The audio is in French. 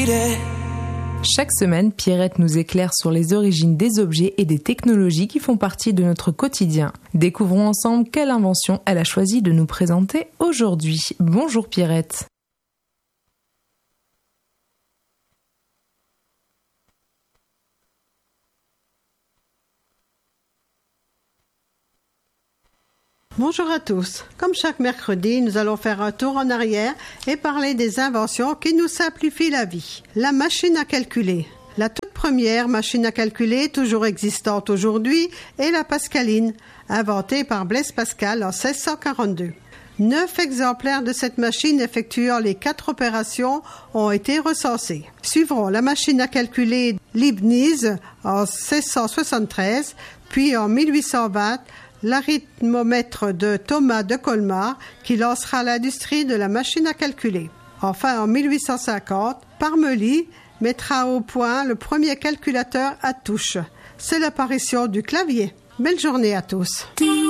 Chaque semaine, Pierrette nous éclaire sur les origines des objets et des technologies qui font partie de notre quotidien. Découvrons ensemble quelle invention elle a choisi de nous présenter aujourd'hui. Bonjour Pierrette. Bonjour à tous. Comme chaque mercredi, nous allons faire un tour en arrière et parler des inventions qui nous simplifient la vie. La machine à calculer. La toute première machine à calculer, toujours existante aujourd'hui, est la Pascaline, inventée par Blaise Pascal en 1642. 9 exemplaires de cette machine effectuant les 4 opérations ont été recensés. Suivront la machine à calculer Leibniz en 1673, puis en 1820, l'arithmomètre de Thomas de Colmar qui lancera l'industrie de la machine à calculer. Enfin, en 1850, Parmelee mettra au point le premier calculateur à touche. C'est l'apparition du clavier. Belle journée à tous.